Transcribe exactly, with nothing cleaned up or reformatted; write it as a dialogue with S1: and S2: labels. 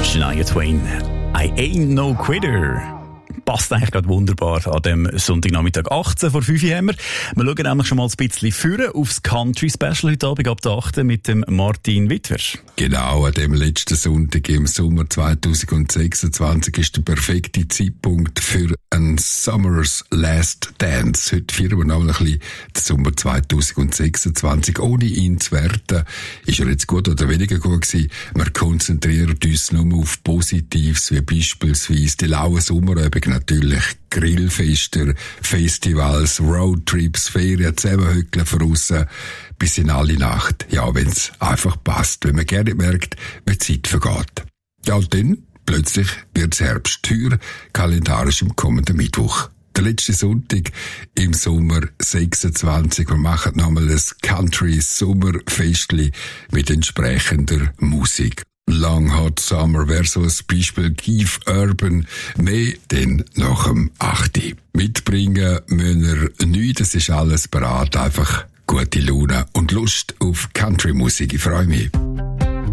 S1: Shania Twain. I ain't no quitter. Passt eigentlich gerade wunderbar an dem Sonntagnachmittag. achtzehn vor fünf haben wir. Wir schauen nämlich schon mal ein bisschen führen aufs Country-Special heute Abend ab der achten mit dem Martin Wittwer.
S2: Genau, an dem letzten Sonntag im Sommer zweitausendsechsundzwanzig ist der perfekte Zeitpunkt für ein Summer's Last Dance. Heute feiern wir noch ein bisschen den Sommer zweitausendsechsundzwanzig. Ohne ihn zu werten, ist er jetzt gut oder weniger gut gewesen. Wir konzentrieren uns nur auf Positives, wie beispielsweise die laue Sommerübung, natürlich Grillfester, Festivals, Roadtrips, Ferien, zusammenhöckeln von aussen bis in alle Nacht. Ja, wenn's einfach passt, wenn man gerne merkt, wie die Zeit vergeht. Ja, und dann plötzlich wird's Herbst, teuer, kalendarisch im kommenden Mittwoch. Der letzte Sonntag im Sommer sechsundzwanzig. Wir machen nochmal ein Country-Sommerfestli mit entsprechender Musik. Long Hot Summer wäre so ein Beispiel. Keith Urban, mehr denn nach dem achten Mitbringen müssen wir nichts, das ist alles bereit. Einfach gute Laune und Lust auf Country-Musik. Ich freue mich.